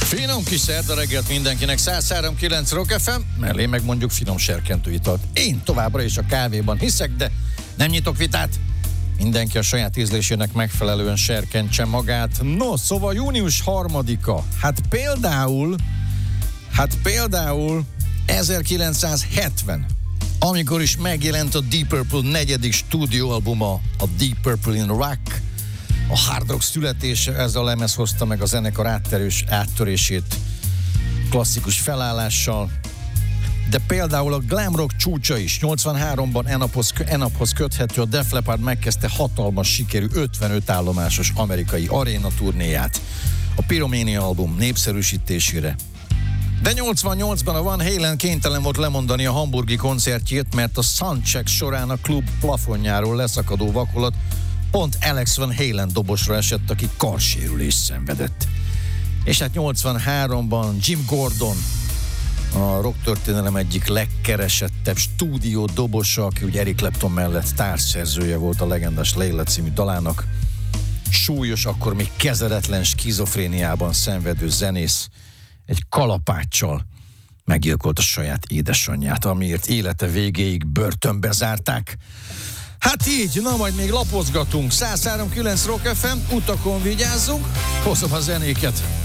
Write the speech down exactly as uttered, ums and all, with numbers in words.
Finom kis szerda reggelt mindenkinek, száz három kilenc Rock ef em, mellé meg mondjuk finom serkentő italt. Én továbbra is a kávéban hiszek, de nem nyitok vitát. Mindenki a saját ízlésének megfelelően serkentse magát. No, szóval június harmadika. Hát például, hát például ezerkilencszázhetven, amikor is megjelent a Deep Purple negyedik stúdióalbuma, a Deep Purple in Rock. A hard rock születése, ez a lemez hozta meg a zenekar átterős, áttörését klasszikus felállással. De például a glam rock csúcsa is nyolcvanháromban Enaphoz, Enaphoz köthető, a Def Leppard megkezdte hatalmas sikerű ötvenöt állomásos amerikai aréna turnéját a Pyromania album népszerűsítésére. De nyolcvannyolcban a Van Halen kénytelen volt lemondani a hamburgi koncertjét, mert a soundcheck során a klub plafonjáról leszakadó vakolat pont Alex Van Halen dobosra esett, aki karsérülést szenvedett. És hát nyolcvanháromban Jim Gordon, a rock történelem egyik legkeresettebb stúdió dobosa, aki ugye Eric Clapton mellett társszerzője volt a legendás Layla című dalának, súlyos, akkor még kezeletlen skizofréniában szenvedő zenész egy kalapáccsal meggyilkolta saját édesanyját, amiért élete végéig börtönbe zárták. Hát így, na majd még lapozgatunk. száz három kilenc Rock ef em, utakon vigyázzunk, hozom a zenéket.